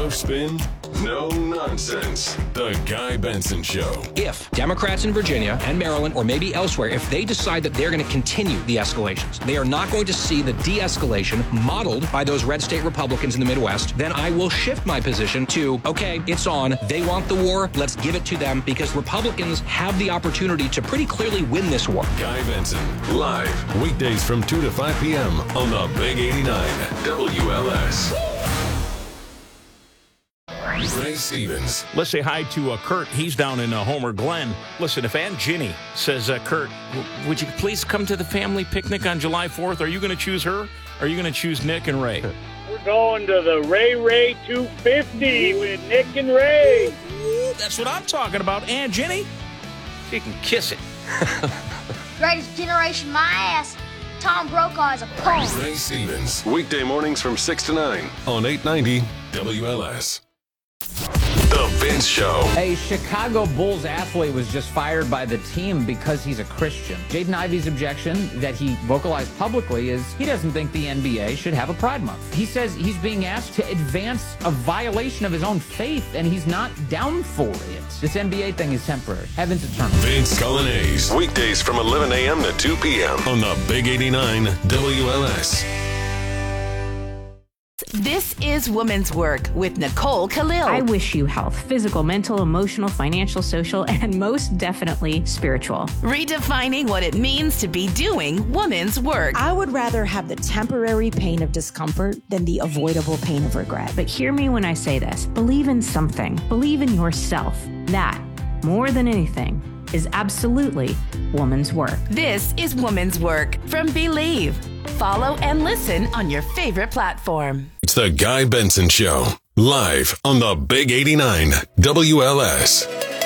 No spin, no nonsense. The Guy Benson Show. If Democrats in Virginia and Maryland, or maybe elsewhere, if they decide that they're going to continue the escalations, they are not going to see the de-escalation modeled by those red state Republicans in the Midwest, then I will shift my position to, okay, it's on. They want the war. Let's give it to them, because Republicans have the opportunity to pretty clearly win this war. Guy Benson, live, weekdays from 2 to 5 p.m. on the Big 89 WLS. Ray Stevens. Let's say hi to Kurt. He's down in Homer Glen. Listen, if Aunt Ginny says, Kurt, would you please come to the family picnic on July 4th? Are you going to choose her? Or are you going to choose Nick and Ray? We're going to the Ray 250 with Nick and Ray. Ooh, that's what I'm talking about, Aunt Ginny. You can kiss it. Greatest generation, my ass. Tom Brokaw is a punk. Ray Stevens. Weekday mornings from 6 to 9 on 890 WLS. The Vince Show. A Chicago Bulls athlete was just fired by the team because he's a Christian. Jaden Ivey's objection that he vocalized publicly is he doesn't think the NBA should have a Pride Month. He says he's being asked to advance a violation of his own faith, and he's not down for it. This NBA thing is temporary. Heaven's eternal. Vince Cullinase. Weekdays from 11 a.m. to 2 p.m. on the Big 89 WLS. This is Woman's Work with Nicole Khalil. I wish you health, physical, mental, emotional, financial, social, and most definitely spiritual. Redefining what it means to be doing woman's work. I would rather have the temporary pain of discomfort than the avoidable pain of regret. But hear me when I say this. Believe in something. Believe in yourself. That, more than anything, is absolutely woman's work. This is Woman's Work from Believe. Follow and listen on your favorite platform. It's the Guy Benson Show, live on the Big 89 WLS.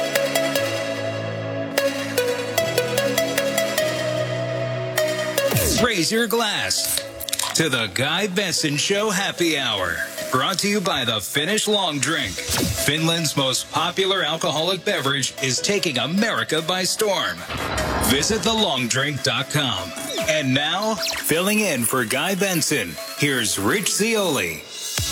Raise your glass to the Guy Benson Show Happy Hour. Brought to you by the Finnish Long Drink. Finland's most popular alcoholic beverage is taking America by storm. Visit thelongdrink.com. And now, filling in for Guy Benson, here's Rich Zioli.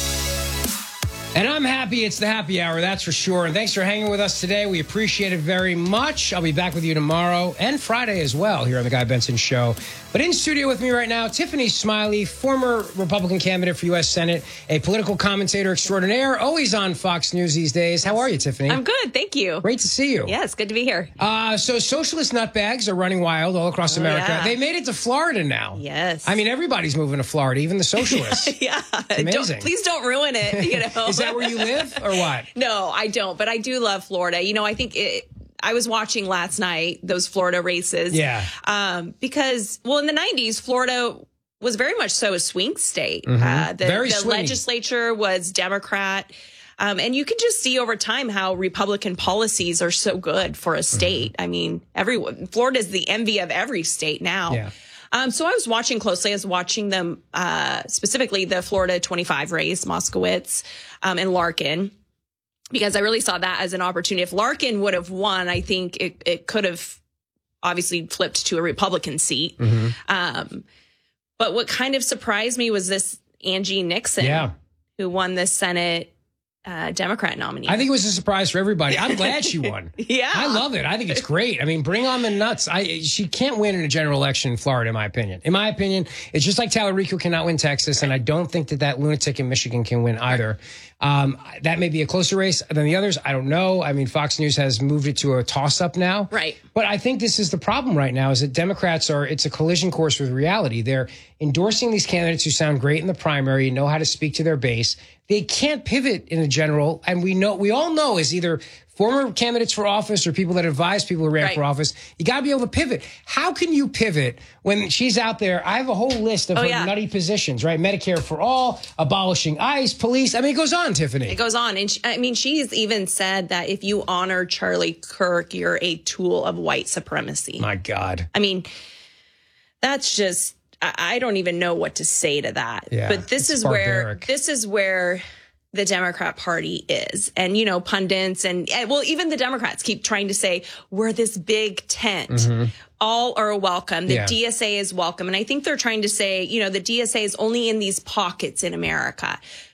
And I'm happy it's the happy hour, that's for sure. And thanks for hanging with us today. We appreciate it very much. I'll be back with you tomorrow and Friday as well here on the Guy Benson Show. But in studio with me right now, Tiffany Smiley, former Republican candidate for U.S. Senate, a political commentator extraordinaire, always on Fox News these days. How are you, Tiffany? I'm good, thank you. Great to see you. Yeah, it's good to be here. So socialist nutbags are running wild all across America. Yeah. They made it to Florida now. Yes. I mean, everybody's moving to Florida, even the socialists. Yeah. It's amazing. Please don't ruin it, you know. Is that where you live or what? No, I don't, but I do love Florida. You know, I think I was watching last night, those Florida races. Yeah. Because, well, in the 90s, Florida was very much so a swing state. Mm-hmm. The legislature was Democrat. And you can just see over time how Republican policies are so good for a state. Mm-hmm. I mean, Florida is the envy of every state now. Yeah. So I was watching closely. I was watching them, specifically the Florida 25 race, Moskowitz, and Larkin, because I really saw that as an opportunity. If Larkin would have won, I think it could have obviously flipped to a Republican seat. Mm-hmm. But what kind of surprised me was this Angie Nixon, who won the Senate Democrat nominee. I think it was a surprise for everybody. I'm glad she won. Yeah. I love it. I think it's great. I mean, bring on the nuts. She can't win in a general election in Florida, in my opinion. In my opinion, it's just like Talarico cannot win Texas, and I don't think that lunatic in Michigan can win either. That may be a closer race than the others. I don't know. I mean, Fox News has moved it to a toss-up now. Right. But I think this is the problem right now, is that Democrats it's a collision course with reality. They're endorsing these candidates who sound great in the primary, know how to speak to their base. They can't pivot in a general, and we all know is either former candidates for office or people that advise people who ran for office. You got to be able to pivot. How can you pivot when she's out there? I have a whole list of her nutty positions, right? Medicare for all, abolishing ICE, police. I mean, it goes on, Tiffany. It goes on. And she's even said that if you honor Charlie Kirk, you're a tool of white supremacy. My God. I mean, that's just, I don't even know what to say to that. Yeah, but this is where the Democrat Party is. And, you know, pundits and even the Democrats keep trying to say, we're this big tent. Mm-hmm. All are welcome. The DSA is welcome. And I think they're trying to say, you know, the DSA is only in these pockets in America.